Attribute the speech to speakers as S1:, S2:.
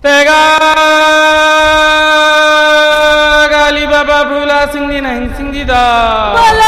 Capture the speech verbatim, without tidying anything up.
S1: तेगा गाली बाबा फूला सिंह जी नहीं सिंह जी दा